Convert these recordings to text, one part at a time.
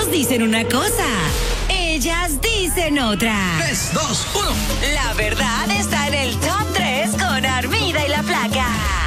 Unos dicen una cosa, ellas dicen otra. 3, 2, 1. La verdad está en el Top 3 con Armida y la Flaca.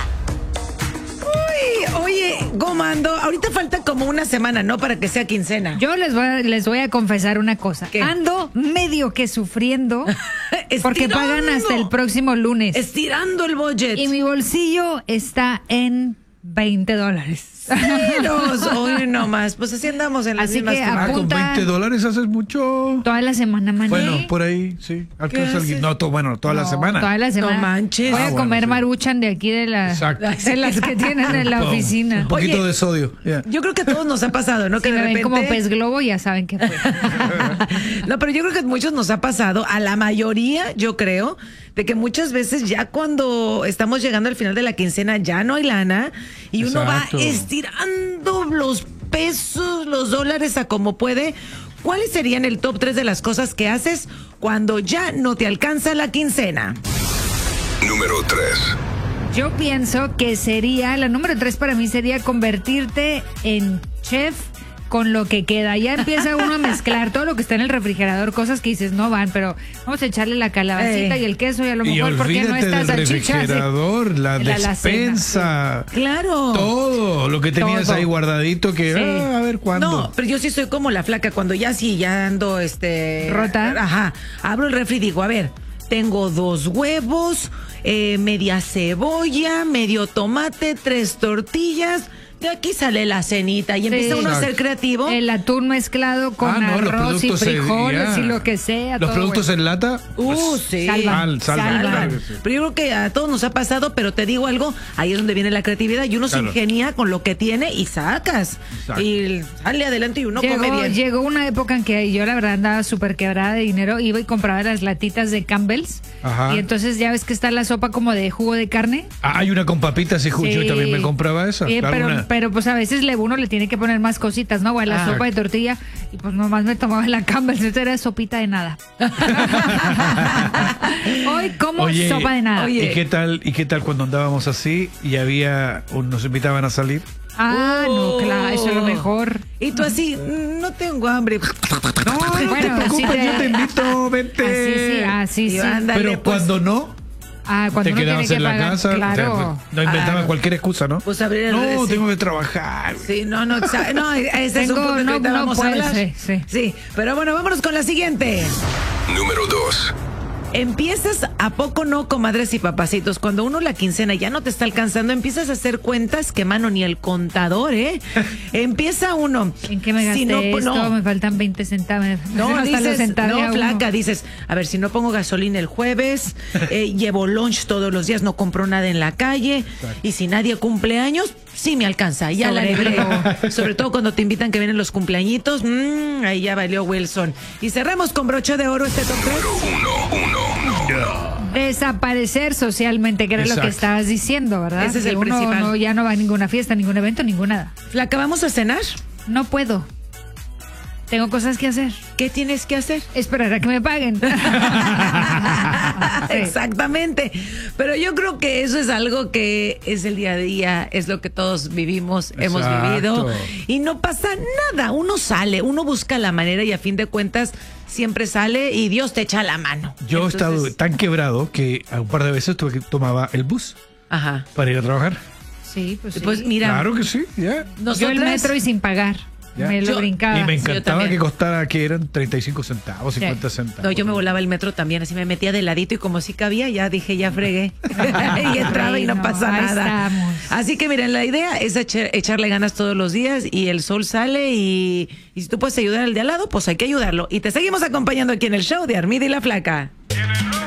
Oye, Gomando, ahorita falta como una semana, ¿no? Para que sea quincena. Yo les voy a confesar una cosa. ¿Qué? Ando medio que sufriendo porque pagan hasta el próximo lunes. Estirando el budget. Y mi bolsillo está en $20. Ceros. Hoy no más. Pues así andamos en las Así mismas que que con apunta- $20 haces mucho. Toda la semana, mané. Bueno, por ahí, sí. Alcanza haces? el... No, toda la semana. Toda la semana. No manches. Voy a Ah, bueno, comer sí. maruchan de aquí de las que tienen en la oficina. Un poquito Oye, de sodio. ya. Yo creo que a todos nos ha pasado, ¿no? Si Que me de ven repente... como pez globo, ya saben qué fue. No, pero yo creo que a muchos nos ha pasado, a la mayoría, yo creo, de que muchas veces ya cuando estamos llegando al final de la quincena ya no hay lana y uno Exacto. va estirando los pesos, los dólares a como puede. ¿Cuáles serían el top 3 de las cosas que haces cuando ya no te alcanza la quincena? Número 3. Yo pienso que la número 3 para mí sería convertirte en chef con lo que queda. Ya empieza uno a mezclar todo lo que está en el refrigerador, cosas que dices no van, pero vamos a echarle la calabacita y el queso y a lo Y mejor porque no olvídate está del salchicha. refrigerador, la alacena, despensa, Claro. todo lo que tenías Todo. ahí guardadito que, Sí. a ver cuándo. No, pero yo sí soy como la Flaca, cuando ya ando, ¿Rota? Ajá, abro el refri y digo, a ver, tengo 2 huevos, media cebolla, medio tomate, 3 tortillas, de aquí sale la cenita y empieza uno a ser creativo. El atún mezclado con no, los arroz y productos frijoles ya. y lo que sea. Los todo productos bueno. en lata. Sí. Salvan. Salvan. Salvan. Sí. Pero yo creo que a todos nos ha pasado, pero te digo algo, ahí es donde viene la creatividad y uno se Claro. ingenia con lo que tiene y sacas. Exacto. Y sale adelante y uno come bien. Llegó una época en que yo la verdad andaba súper quebrada de dinero, iba y compraba las latitas de Campbell's. Ajá. Y entonces ya ves que está la sopa como de jugo de carne. Hay una con papitas y yo Sí. también me compraba esa. Sí, Claro, pero pues a veces uno le tiene que poner más cositas, ¿no? O a la sopa de tortilla y pues nomás me tomaba la Campbell's, esta era sopita de nada. Hoy como Oye, sopa de nada. oye. ¿Y qué tal cuando andábamos así y nos invitaban a salir? No, claro, eso es lo mejor. Y tú así, no tengo hambre. No, Bueno, te preocupes, sí yo te invito, vente. Así Y sí. ándale, Pero pues. cuando no, Cuando te uno tiene quedabas que en la pagar, casa. claro. No inventaban cualquier excusa, ¿no? Pues abrir el No, sí. tengo que trabajar. Sí, no, ese es un Tengo- punto que no- ahorita no vamos a puede hablar. ser, sí. Pero bueno, vámonos con la siguiente. Número 2. Empiezas, ¿a poco no, comadres y papacitos? Cuando uno la quincena ya no te está alcanzando, empiezas a hacer cuentas que, mano, ni el contador, ¿eh? Empieza uno. ¿En qué me gasté Si no, esto? Me faltan 20 centavos. No, Hasta los dices, centavos a no, uno. Flaca, dices, a ver, si no pongo gasolina el jueves, llevo lunch todos los días, no compro nada en la calle, y si nadie cumple años, sí me alcanza, ya la libré. Sobre todo cuando te invitan que vienen los cumpleañitos, ahí ya valió Wilson. Y cerramos con broche de oro este top 3. Número 1. Desaparecer socialmente, que era lo Exacto. que estabas diciendo, ¿verdad? Ese es Que el uno principal. ya no va a ninguna fiesta, ningún evento, ninguna. Flaca, ¿vamos a cenar? No puedo. Tengo cosas que hacer. ¿Qué tienes que hacer? Esperar a que me paguen. Sí. Exactamente. Pero yo creo que eso es algo que es el día a día, es lo que todos vivimos, hemos Exacto. vivido. Y no pasa nada. Uno sale, uno busca la manera y a fin de cuentas siempre sale y Dios te echa la mano. Yo he estado Entonces, tan quebrado que un par de veces tomaba el bus Ajá. para ir a trabajar. Sí, pues sí. Pues mira, Claro que sí, ya. Yo el metro y sin pagar. Ya. Me lo Yo- brincaba. Y me yo encantaba también. que costara, que eran 35 centavos, 50 centavos. No, yo me volaba el metro también, así me metía de ladito y como sí cabía, ya dije, ya fregué. Y entraba y no Bueno, pasa ahí nada. estamos. Así que miren, la idea es echarle ganas todos los días y el sol sale y si tú puedes ayudar al de al lado, pues hay que ayudarlo. Y te seguimos acompañando aquí en el show de Armida y la Flaca. En el